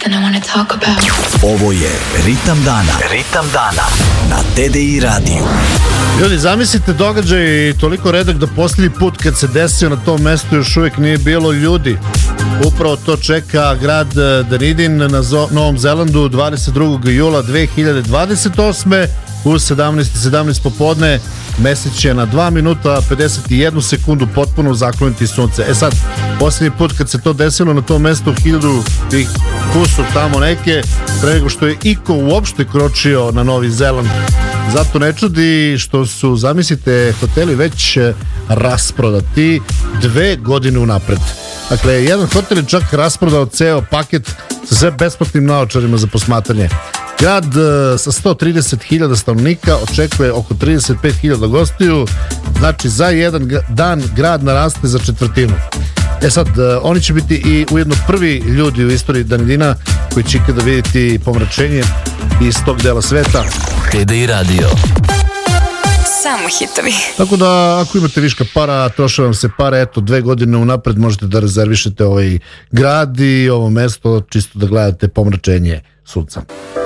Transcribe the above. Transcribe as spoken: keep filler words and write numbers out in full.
something I want to talk about. Ovo je Ritam dana. Ritam dana na T D I radiju. Ljudi, zamislite događaj toliko redak da posljednji put kad se desio na tom mestu još uvijek nije bilo ljudi. Upravo to čeka grad Dunedin na Novom Zelandu dvadeset drugog jula dve hiljade dvadeset osme u sedamnaest i sedamnaest popodne. Mesec će na dva minuta pedeset jednu sekundu potpuno zakloniti sunce. E sad, posljednji put kad se to desilo na tom mestu hiljadu i kusur tamo neke, pre nego što je iko uopšte kročio na Novi Zeland. Zato ne čudi što su, zamislite, hoteli već rasprodati dve godine unapred. Dakle, jedan hotel je čak rasprodao ceo paket sa sve besplatnim naočarima za posmatranje. Grad sa sto trideset hiljada stanovnika očekuje oko trideset pet hiljada gostiju, znači za jedan dan grad naraste za četvrtinu. E sad, oni će biti i ujedno prvi ljudi u istoriji Dunedina koji će ikada vidjeti pomračenje iz tog dela sveta. T D I radio. Samo hitovi. Tako da, ako imate viška para, troše vam se pare, eto, dve godine unapred možete da rezervišete ovaj grad i ovo mesto čisto da gledate pomračenje sunca.